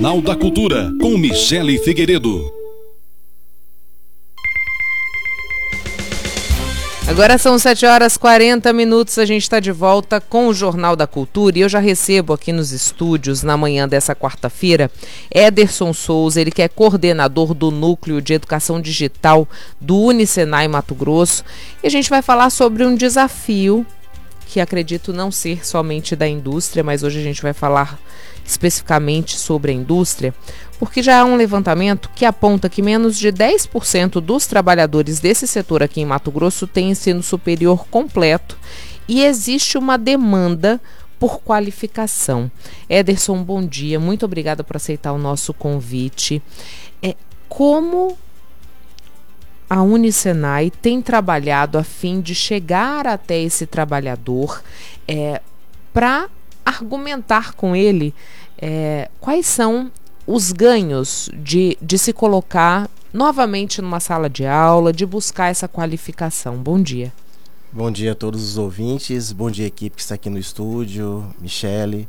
Jornal da Cultura, com Michele Figueiredo. Agora são 7h40, a gente está de volta com o Jornal da Cultura e eu já recebo aqui nos estúdios, na manhã dessa quarta-feira, Ederson Souza, ele que é coordenador do Núcleo de Educação Digital do Unisenai Mato Grosso, e a gente vai falar sobre um desafio que acredito não ser somente da indústria, mas hoje a gente vai falar especificamente sobre a indústria, porque já há um levantamento que aponta que menos de 10% dos trabalhadores desse setor aqui em Mato Grosso têm ensino superior completo e existe uma demanda por qualificação. Ederson, bom dia, muito obrigada por aceitar o nosso convite. Como a Unisenai tem trabalhado a fim de chegar até esse trabalhador para argumentar com ele quais são os ganhos de se colocar novamente numa sala de aula, de buscar essa qualificação. Bom dia. Bom dia a todos os ouvintes, bom dia a equipe que está aqui no estúdio, Michele.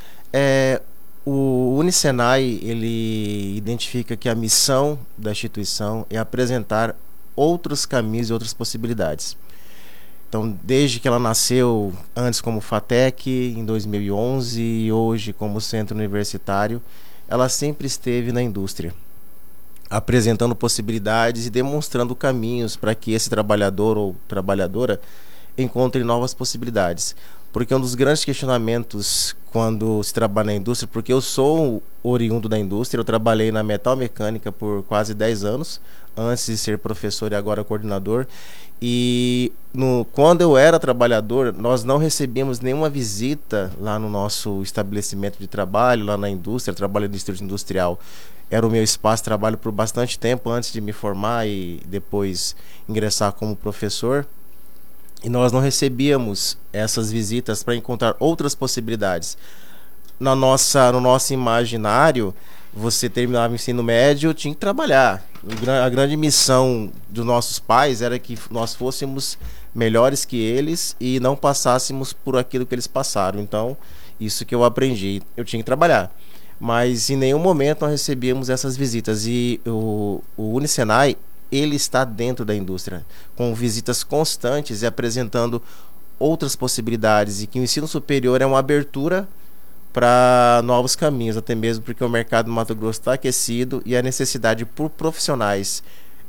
O Unisenai, ele identifica que a missão da instituição é apresentar outros caminhos e outras possibilidades. Então, desde que ela nasceu, antes como FATEC, em 2011, e hoje como centro universitário, ela sempre esteve na indústria, apresentando possibilidades e demonstrando caminhos para que esse trabalhador ou trabalhadora encontre novas possibilidades. Porque um dos grandes questionamentos quando se trabalha na indústria, porque eu sou oriundo da indústria, eu trabalhei na metal mecânica por quase 10 anos, antes de ser professor e agora coordenador, e quando eu era trabalhador, nós não recebíamos nenhuma visita lá no nosso estabelecimento de trabalho, lá na indústria. Eu trabalho no distrito industrial, era o meu espaço de trabalho por bastante tempo antes de me formar e depois ingressar como professor. E nós não recebíamos essas visitas para encontrar outras possibilidades. No nosso imaginário, você terminava o ensino médio, tinha que trabalhar. A grande missão dos nossos pais era que nós fôssemos melhores que eles e não passássemos por aquilo que eles passaram. Então, isso que eu aprendi, eu tinha que trabalhar. Mas em nenhum momento nós recebíamos essas visitas. E o Unisenai, ele está dentro da indústria, com visitas constantes e apresentando outras possibilidades, e que o ensino superior é uma abertura para novos caminhos, até mesmo porque o mercado do Mato Grosso está aquecido e a necessidade por profissionais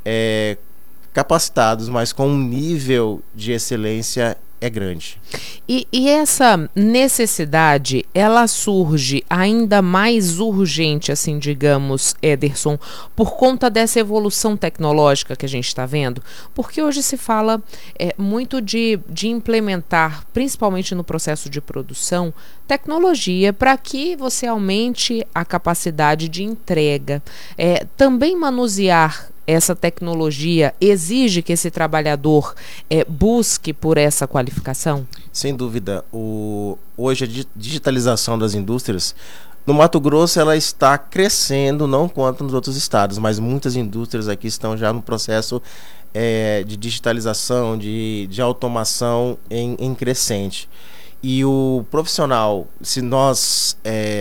capacitados, mas com um nível de excelência é grande. E essa necessidade, ela surge ainda mais urgente, assim, digamos, Ederson, por conta dessa evolução tecnológica que a gente está vendo? Porque hoje se fala muito de implementar, principalmente no processo de produção, tecnologia para que você aumente a capacidade de entrega. Também manusear essa tecnologia exige que esse trabalhador busque por essa qualificação? Sem dúvida. Hoje a digitalização das indústrias no Mato Grosso ela está crescendo, não quanto nos outros estados, mas muitas indústrias aqui estão já no processo de digitalização, de automação em crescente. E o profissional, se nós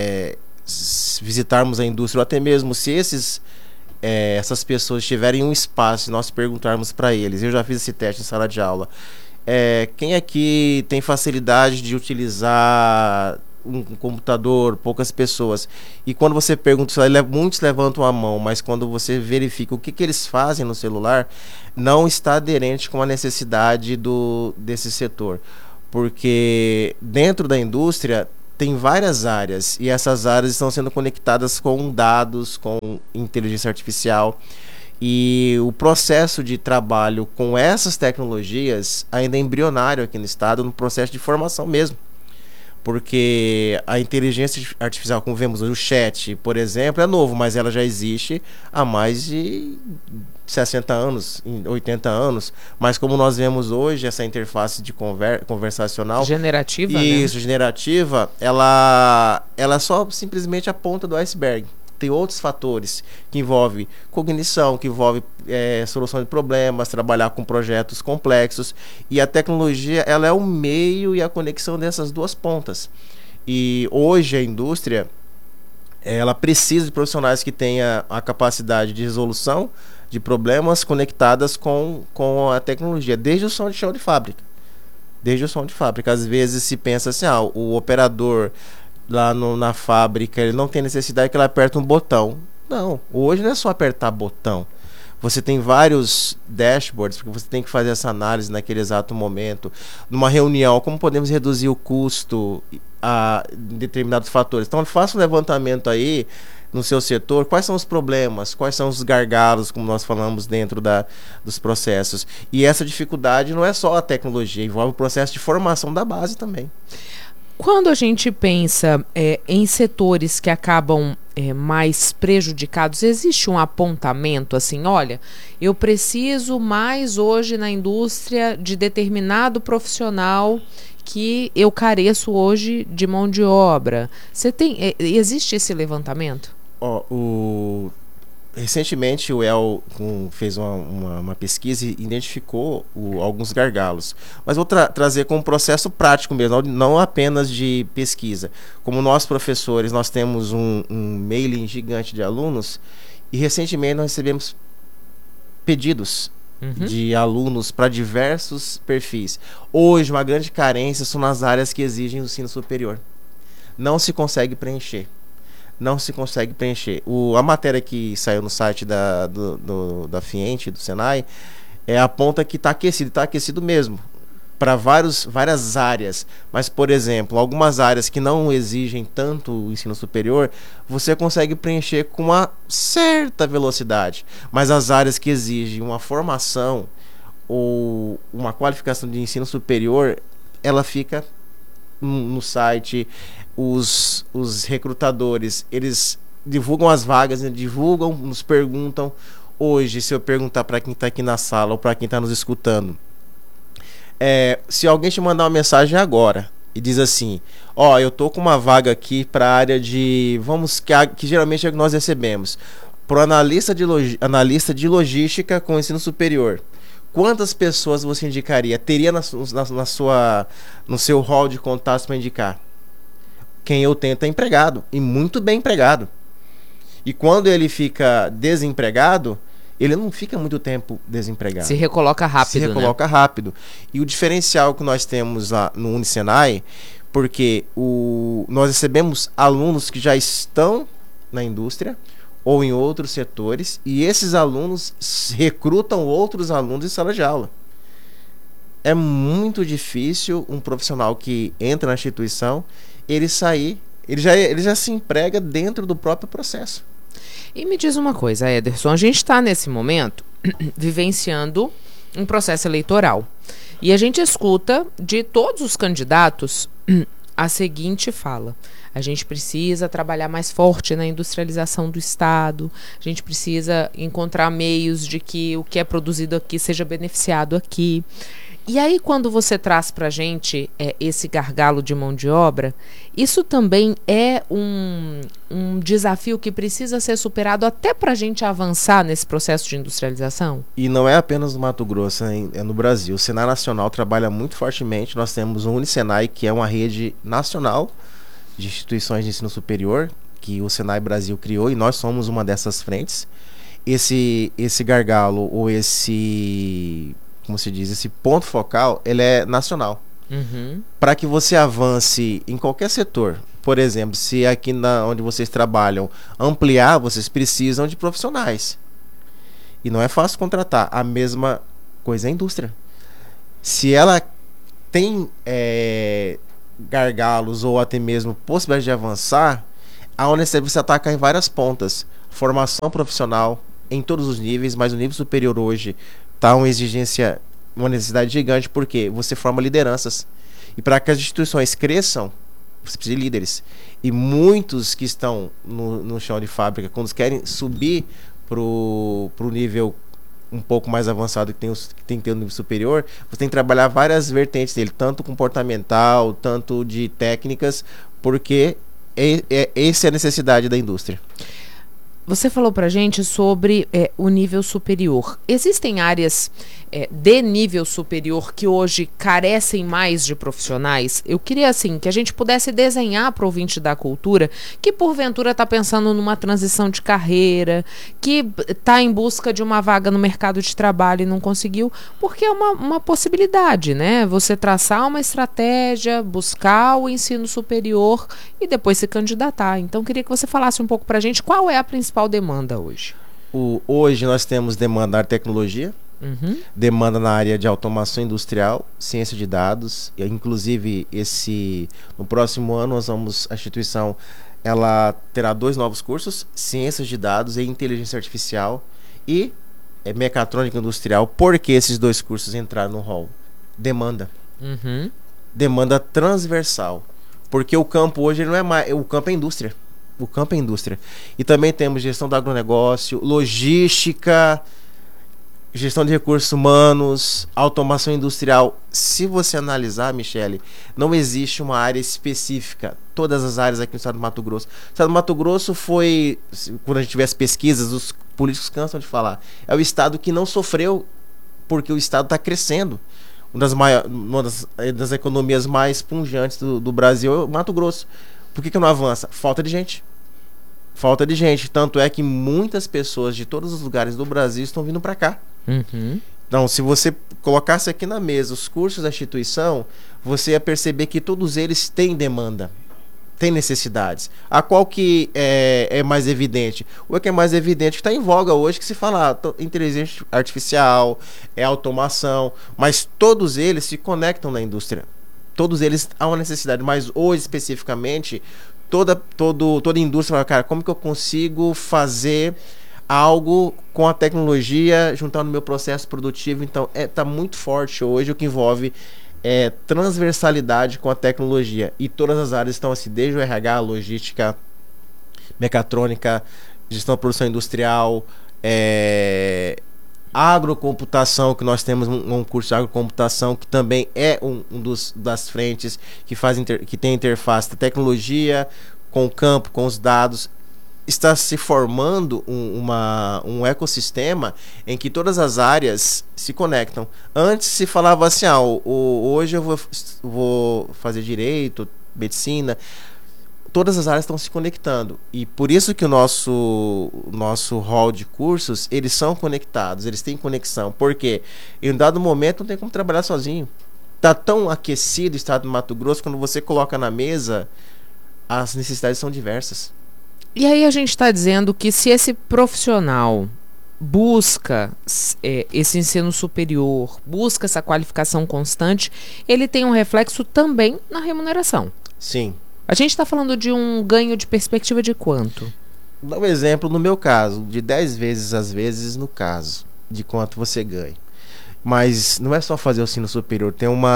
visitarmos a indústria, ou até mesmo se essas pessoas tiverem um espaço e nós perguntarmos para eles, eu já fiz esse teste em sala de aula, quem aqui tem facilidade de utilizar um computador? Poucas pessoas. E quando você pergunta, muitos levantam a mão, mas quando você verifica o que eles fazem no celular, não está aderente com a necessidade desse setor. Porque dentro da indústria tem várias áreas, e essas áreas estão sendo conectadas com dados, com inteligência artificial, e o processo de trabalho com essas tecnologias ainda é embrionário aqui no estado, no processo de formação mesmo. Porque a inteligência artificial, como vemos hoje, o chat, por exemplo, é novo, mas ela já existe há mais de 60 anos, 80 anos. Mas como nós vemos hoje, essa interface de conversacional... Generativa, isso, né? Generativa, ela é só simplesmente a ponta do iceberg. Tem outros fatores que envolvem cognição, que envolve solução de problemas, trabalhar com projetos complexos, e a tecnologia ela é o meio e a conexão dessas duas pontas. E hoje a indústria ela precisa de profissionais que tenham a capacidade de resolução de problemas conectadas com a tecnologia, desde o som de chão de fábrica. Desde o som de fábrica. Às vezes se pensa assim, o operador lá na fábrica, ele não tem necessidade que ele aperte um botão. Não, hoje não é só apertar botão. Você tem vários dashboards, porque você tem que fazer essa análise naquele exato momento. Numa reunião, como podemos reduzir o custo a determinados fatores. Então, faça um levantamento aí no seu setor, quais são os problemas, quais são os gargalos, como nós falamos dentro dos processos. E essa dificuldade não é só a tecnologia, envolve o processo de formação da base também. Quando a gente pensa em setores que acabam mais prejudicados, existe um apontamento assim, olha, eu preciso mais hoje na indústria de determinado profissional que eu careço hoje de mão de obra. Existe esse levantamento? Recentemente o El fez uma pesquisa e identificou alguns gargalos. Mas vou trazer como processo prático mesmo, não apenas de pesquisa. Como nós professores, nós temos um mailing gigante de alunos e recentemente nós recebemos pedidos de alunos para diversos perfis. Hoje uma grande carência são nas áreas que exigem o ensino superior. Não se consegue preencher. A matéria que saiu no site da Fiente, do Senai, aponta que está aquecido mesmo, para várias áreas. Mas, por exemplo, algumas áreas que não exigem tanto o ensino superior, você consegue preencher com uma certa velocidade. Mas as áreas que exigem uma formação ou uma qualificação de ensino superior, ela fica no site. Os recrutadores, eles divulgam as vagas, nos perguntam. Hoje, se eu perguntar para quem está aqui na sala ou para quem está nos escutando, se alguém te mandar uma mensagem agora e diz assim, eu tô com uma vaga aqui para a área de, que geralmente é o que nós recebemos, para analista de logística com ensino superior. Quantas pessoas você indicaria? Teria no seu hall de contatos para indicar? Quem eu tenho está empregado, e muito bem empregado. E quando ele fica desempregado, ele não fica muito tempo desempregado. Se recoloca rápido. E o diferencial que nós temos lá no Unisenai, porque nós recebemos alunos que já estão na indústria ou em outros setores, e esses alunos recrutam outros alunos em sala de aula. É muito difícil um profissional que entra na instituição ele já se emprega dentro do próprio processo. E me diz uma coisa, Ederson, a gente está nesse momento vivenciando um processo eleitoral e a gente escuta de todos os candidatos a seguinte fala: a gente precisa trabalhar mais forte na industrialização do Estado, a gente precisa encontrar meios de que o que é produzido aqui seja beneficiado aqui. E aí, quando você traz para a gente esse gargalo de mão de obra, isso também é um desafio que precisa ser superado até para a gente avançar nesse processo de industrialização? E não é apenas no Mato Grosso, é no Brasil. O Senai Nacional trabalha muito fortemente. Nós temos o Unisenai, que é uma rede nacional de instituições de ensino superior, que o Senai Brasil criou, e nós somos uma dessas frentes. Esse gargalo, ou como se diz, esse ponto focal, ele é nacional. Para que você avance em qualquer setor, por exemplo, se aqui onde vocês trabalham ampliar, vocês precisam de profissionais. E não é fácil contratar. A mesma coisa é a indústria. Se ela tem gargalos ou até mesmo possibilidade de avançar, a necessidade você ataca em várias pontas. Formação profissional em todos os níveis, mas o nível superior hoje está uma necessidade gigante, porque você forma lideranças. E para que as instituições cresçam, você precisa de líderes. E muitos que estão no chão de fábrica, quando querem subir para o nível um pouco mais avançado, que tem que ter um nível superior, você tem que trabalhar várias vertentes dele, tanto comportamental, tanto de técnicas, porque essa é a necessidade da indústria. Você falou pra gente sobre o nível superior. Existem áreas de nível superior que hoje carecem mais de profissionais? Eu queria, assim, que a gente pudesse desenhar para o ouvinte da cultura que, porventura, está pensando numa transição de carreira, que está em busca de uma vaga no mercado de trabalho e não conseguiu, porque é uma possibilidade, né? Você traçar uma estratégia, buscar o ensino superior e depois se candidatar. Então, queria que você falasse um pouco pra gente qual é a principal demanda hoje. Hoje nós temos demanda na área de tecnologia, demanda na área de automação industrial, ciência de dados. Inclusive, no próximo ano, a instituição ela terá 2 novos cursos, ciências de dados e inteligência artificial e mecatrônica industrial. Por que esses 2 cursos entraram no hall? Demanda. Demanda transversal. Porque o campo hoje ele não é mais... O campo é indústria. O campo é indústria. E também temos gestão do agronegócio, logística, gestão de recursos humanos, automação industrial. Se você analisar, Michele, não existe uma área específica. Todas as áreas aqui no estado do Mato Grosso. O estado do Mato Grosso foi, quando a gente tiver as pesquisas, os políticos cansam de falar, é o estado que não sofreu porque o estado está crescendo. Uma das economias mais punjantes do Brasil é o Mato Grosso. Por que não avança? Falta de gente. Falta de gente. Tanto é que muitas pessoas de todos os lugares do Brasil estão vindo para cá. Então, se você colocasse aqui na mesa os cursos da instituição, você ia perceber que todos eles têm demanda, têm necessidades. A qual que é mais evidente? O que é mais evidente que está em voga hoje, que se fala inteligência artificial, automação, mas todos eles se conectam na indústria. Todos eles há uma necessidade, mas hoje especificamente toda indústria fala, cara, como que eu consigo fazer algo com a tecnologia juntar no meu processo produtivo? Então tá muito forte hoje o que envolve transversalidade com a tecnologia, e todas as áreas estão assim, desde o RH, logística, mecatrônica, gestão de produção industrial, agrocomputação, que nós temos um curso de agrocomputação que também é das frentes que tem interface da tecnologia com o campo, com os dados. Está se formando um ecossistema em que todas as áreas se conectam. Antes se falava assim, hoje eu vou fazer direito, medicina. Todas as áreas estão se conectando, e por isso que o nosso hall de cursos, eles são conectados, eles têm conexão, porque em um dado momento não tem como trabalhar sozinho. Está tão aquecido o estado do Mato Grosso, quando você coloca na mesa, as necessidades são diversas. E aí a gente está dizendo que se esse profissional busca esse ensino superior, busca essa qualificação constante, ele tem um reflexo também na remuneração. Sim. A gente está falando de um ganho de perspectiva de quanto? Dá um exemplo no meu caso, de 10 vezes às vezes no caso, de quanto você ganha. Mas não é só fazer o ensino superior, tem um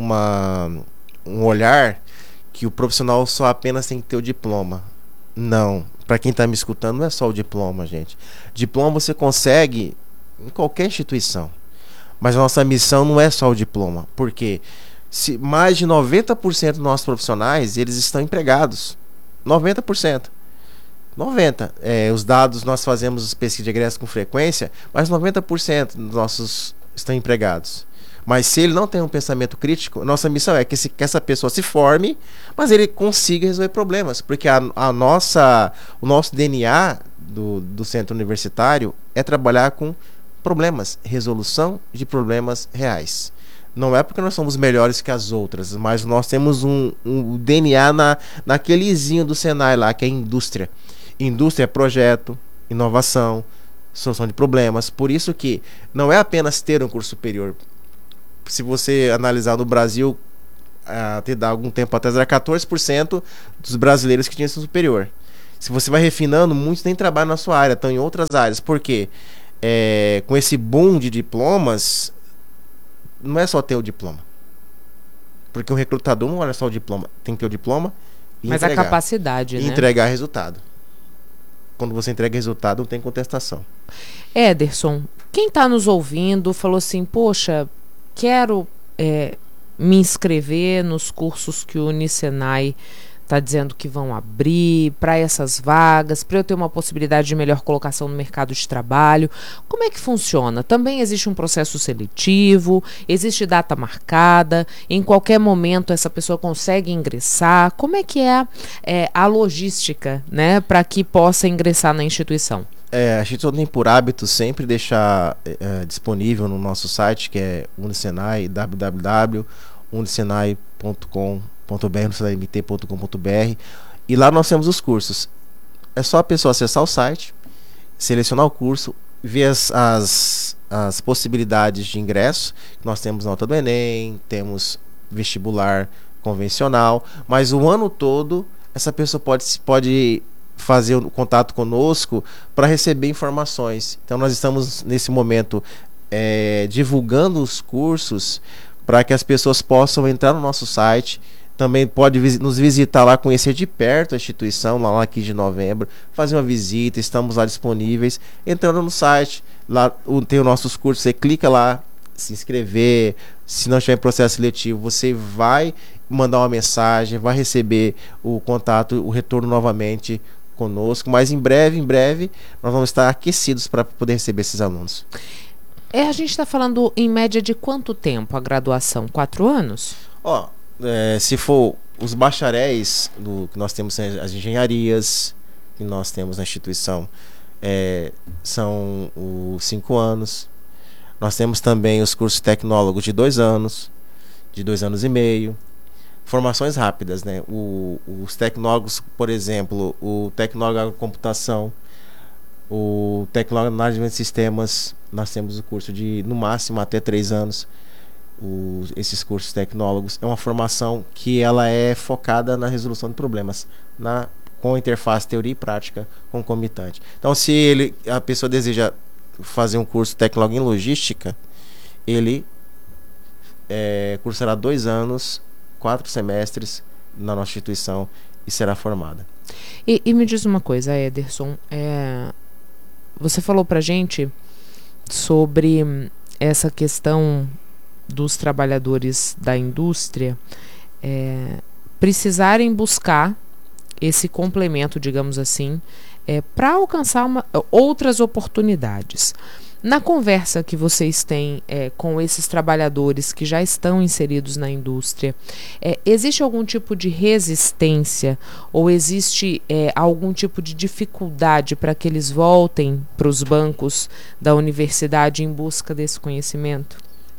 olhar que o profissional só apenas tem que ter o diploma. Não, para quem está me escutando, não é só o diploma, gente. Diploma você consegue em qualquer instituição, mas a nossa missão não é só o diploma, porque se mais de 90% dos nossos profissionais, eles estão empregados. 90%. 90%. Os dados, nós fazemos pesquisa de egresso com frequência, mas 90% dos nossos estão empregados. Mas se ele não tem um pensamento crítico, nossa missão é que essa pessoa se forme, mas ele consiga resolver problemas. Porque o nosso DNA do centro universitário é trabalhar com problemas, resolução de problemas reais. Não é porque nós somos melhores que as outras, mas nós temos um DNA naquelezinho do Senai lá, que é indústria. Indústria é projeto, inovação, solução de problemas. Por isso que não é apenas ter um curso superior. Se você analisar no Brasil, até algum tempo atrás, era 14% dos brasileiros que tinham ensino superior. Se você vai refinando, muitos nem trabalham na sua área, estão em outras áreas. Por quê? Com esse boom de diplomas, não é só ter o diploma. Porque o recrutador não olha só o diploma. Tem que ter o diploma e mas entregar. A capacidade, né? Entregar resultado. Quando você entrega resultado, não tem contestação. Ederson, quem está nos ouvindo falou assim, poxa, quero me inscrever nos cursos que o Unisenai está dizendo que vão abrir para essas vagas, para eu ter uma possibilidade de melhor colocação no mercado de trabalho. Como é que funciona? Também existe um processo seletivo, existe data marcada, em qualquer momento essa pessoa consegue ingressar. Como é que é, a logística, né, para que possa ingressar na instituição? A gente tem por hábito sempre deixar disponível no nosso site, que é Unisenai, www.unisenai.com.br, unisenaimt.com.br, e lá nós temos os cursos. É só a pessoa acessar o site, selecionar o curso, ver as possibilidades de ingresso. Nós temos nota do Enem, temos vestibular convencional, mas o ano todo essa pessoa pode fazer o contato conosco para receber informações. Então nós estamos nesse momento divulgando os cursos para que as pessoas possam entrar no nosso site. Também pode nos visitar lá, conhecer de perto a instituição, lá aqui de novembro, fazer uma visita. Estamos lá disponíveis. Entrando no site, lá tem os nossos cursos, você clica lá, se inscrever. Se não estiver em processo seletivo, você vai mandar uma mensagem, vai receber o contato, o retorno novamente conosco, mas em breve nós vamos estar aquecidos para poder receber esses alunos. A gente está falando em média de quanto tempo a graduação? 4 anos? Se for os bacharéis que nós temos, as engenharias que nós temos na instituição, são os 5 anos. Nós temos também os cursos tecnólogos de 2 anos, de 2 anos e meio. Formações rápidas, né? Os tecnólogos, por exemplo, o tecnólogo de computação, o tecnólogo de management de sistemas, nós temos o curso de, no máximo, até 3 anos. Esses cursos tecnólogos é uma formação que ela é focada na resolução de problemas, com interface teoria e prática concomitante. Então, se a pessoa deseja fazer um curso tecnólogo em logística, ele cursará 2 anos, 4 semestres na nossa instituição e será formada. E me diz uma coisa, Ederson, você falou pra gente sobre essa questão dos trabalhadores da indústria precisarem buscar esse complemento, digamos assim, para alcançar outras oportunidades. Na conversa que vocês têm com esses trabalhadores que já estão inseridos na indústria, existe algum tipo de resistência ou existe algum tipo de dificuldade para que eles voltem para os bancos da universidade em busca desse conhecimento?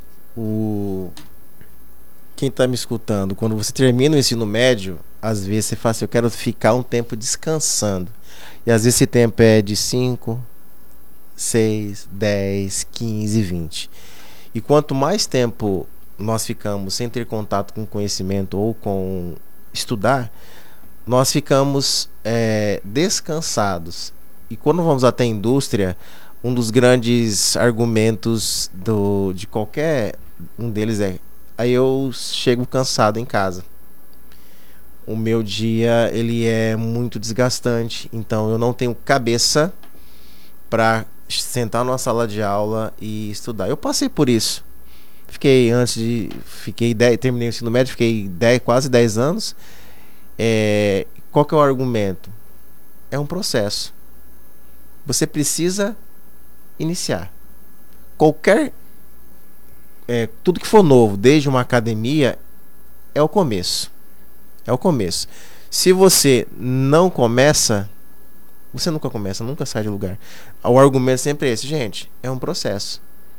Quem está me escutando, quando você termina o ensino médio, às vezes você fala assim, eu quero ficar um tempo descansando. E às vezes esse tempo é de 5, 6, 10, 15, 20. E quanto mais tempo nós ficamos sem ter contato com conhecimento ou com estudar, nós ficamos descansados. E quando vamos até a indústria, um dos grandes argumentos de qualquer um deles aí eu chego cansado em casa. O meu dia ele é muito desgastante, então eu não tenho cabeça para sentar numa sala de aula e estudar. Eu passei por isso. Terminei o ensino médio, fiquei quase 10 anos. Qual que é o argumento? É um processo. Você precisa iniciar. Tudo que for novo, desde uma academia, é o começo. Se você não começa, você nunca começa, nunca sai de lugar. O argumento sempre é esse, gente, é um processo.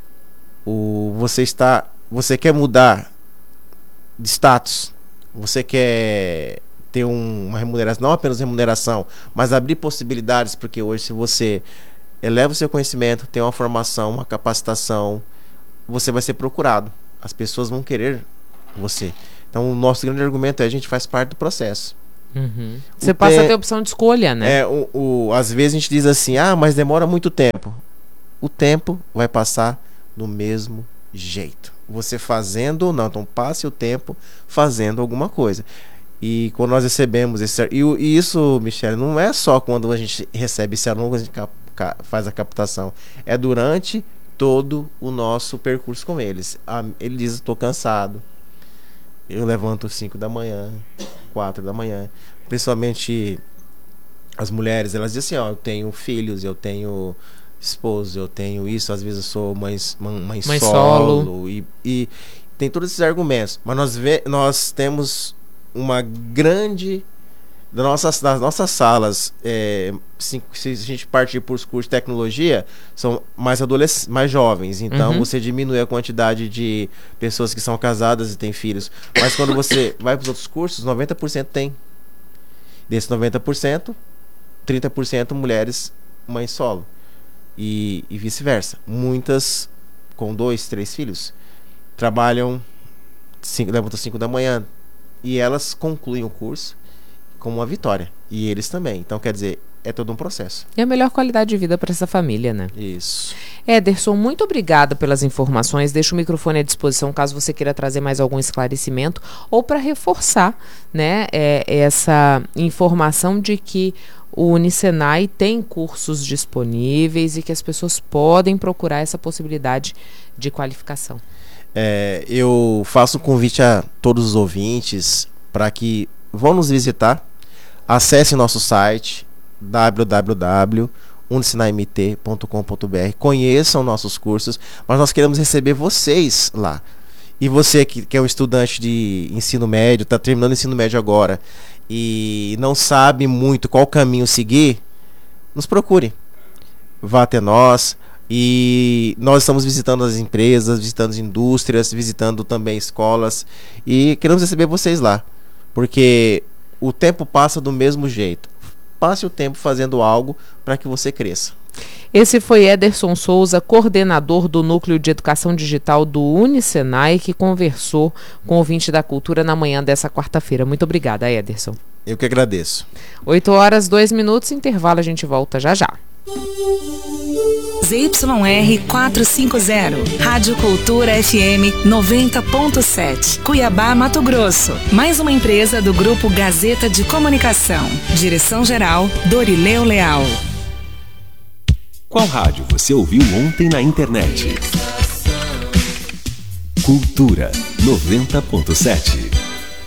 Você quer mudar de status, você quer ter uma remuneração, não apenas remuneração, mas abrir possibilidades, porque hoje se você eleva o seu conhecimento, tem uma formação, uma capacitação, você vai ser procurado. As pessoas vão querer você. Então o nosso grande argumento a gente faz parte do processo. Uhum. Você passa a ter opção de escolha, né? Às vezes a gente diz assim, mas demora muito tempo. O tempo vai passar do mesmo jeito. Você fazendo ou não. Então passe o tempo fazendo alguma coisa. E quando nós recebemos e isso, Michele, não é só quando a gente recebe esse aluno, quando a gente faz a captação. É durante todo o nosso percurso com eles. Ele diz, estou cansado. Eu levanto às 5 da manhã, 4 da manhã. principalmente as mulheres, elas dizem assim, ó, eu tenho filhos, eu tenho esposo, eu tenho isso, às vezes eu sou mãe solo. E tem todos esses argumentos. Mas nós temos uma grande... Das nossas salas, se a gente partir por os cursos de tecnologia, são mais jovens. Então, você diminui a quantidade de pessoas que são casadas e têm filhos. Mas quando você vai para os outros cursos, 90% tem. Desses 90%, 30% mulheres mães solo. E vice-versa. Muitas com 2, 3 filhos trabalham, levantam 5 da manhã. E elas concluem o curso como uma vitória. E eles também. Então, quer dizer, é todo um processo. E a melhor qualidade de vida para essa família, né? Isso. Ederson, muito obrigada pelas informações. Deixo o microfone à disposição caso você queira trazer mais algum esclarecimento ou para reforçar, né, essa informação de que o Unisenai tem cursos disponíveis e que as pessoas podem procurar essa possibilidade de qualificação. Eu faço um convite a todos os ouvintes para que vão nos visitar. Acesse nosso site www.unisenaimt.com.br, conheçam nossos cursos, mas nós queremos receber vocês lá. E você que é um estudante de ensino médio, está terminando o ensino médio agora e não sabe muito qual caminho seguir, nos procure. Vá até nós. E nós estamos visitando as empresas, visitando as indústrias, visitando também escolas e queremos receber vocês lá, porque o tempo passa do mesmo jeito. Passe o tempo fazendo algo para que você cresça. Esse foi Ederson Souza, coordenador do Núcleo de Educação Digital do Unisenai, que conversou com o ouvinte da Cultura na manhã dessa quarta-feira. Muito obrigada, Ederson. Eu que agradeço. 8h02, intervalo, a gente volta já já. ZYR 450, Rádio Cultura FM 90.7, Cuiabá, Mato Grosso. Mais uma empresa do Grupo Gazeta de Comunicação. Direção-geral, Dorileu Leal. Qual rádio você ouviu ontem na internet? Cultura 90.7.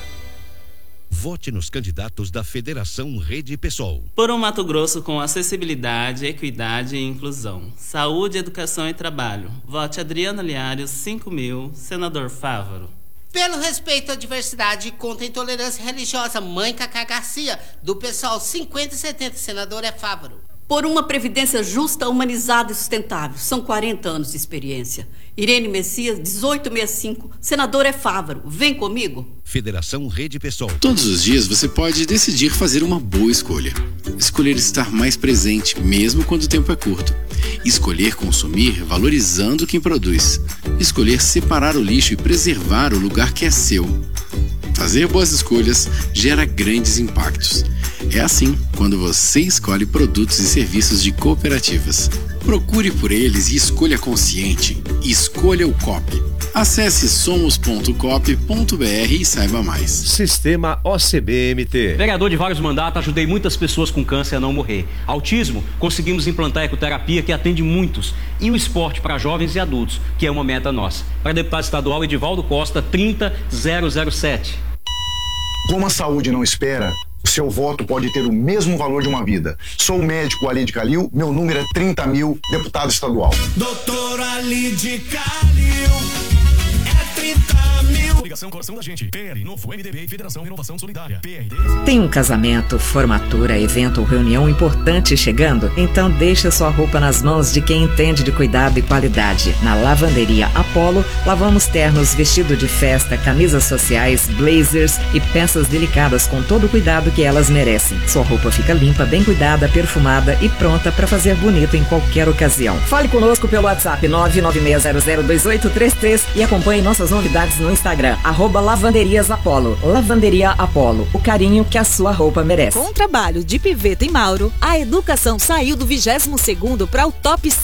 Vote nos candidatos da Federação Rede PSOL. Por um Mato Grosso com acessibilidade, equidade e inclusão. Saúde, educação e trabalho. Vote Adriano Liares, 5.000, senador Fávaro. Pelo respeito à diversidade e contra a intolerância religiosa, mãe Cacá Garcia, do PSOL 50/70, senador é Fávaro. Por uma previdência justa, humanizada e sustentável. São 40 anos de experiência. Irene Messias, 1865, senador é Fávaro. Vem comigo. Federação Rede PSOL. Todos os dias você pode decidir fazer uma boa escolha. Escolher estar mais presente, mesmo quando o tempo é curto. Escolher consumir valorizando quem produz. Escolher separar o lixo e preservar o lugar que é seu. Fazer boas escolhas gera grandes impactos. É assim quando você escolhe produtos e serviços de cooperativas. Procure por eles e escolha consciente. Escolha o COP. Acesse somos.cop.br e saiba mais. Sistema OCBMT. Vereador de vários mandatos, ajudei muitas pessoas com câncer a não morrer. Autismo, conseguimos implantar a ecoterapia que atende muitos. E o esporte para jovens e adultos, que é uma meta nossa. Para deputado estadual Edivaldo Costa, 30007. Como a saúde não espera, o seu voto pode ter o mesmo valor de uma vida. Sou o médico Ali de Calil, meu número é 30.000, deputado estadual. Doutor Ali de Calil, é 30.000. Ligação Coração da Gente, PL, Novo MDB e Federação Renovação Solidária, PRD. Tem um casamento, formatura, evento ou reunião importante chegando? Então deixa sua roupa nas mãos de quem entende de cuidado e qualidade. Na Lavanderia Apollo, lavamos ternos, vestido de festa, camisas sociais, blazers e peças delicadas com todo o cuidado que elas merecem. Sua roupa fica limpa, bem cuidada, perfumada e pronta para fazer bonito em qualquer ocasião. Fale conosco pelo WhatsApp 996002833 e acompanhe nossas novidades no Instagram, @Lavanderias Apollo. Lavanderia Apollo, o carinho que a sua roupa merece. Com o trabalho de Piveta e Mauro, a educação saiu do 22º para o top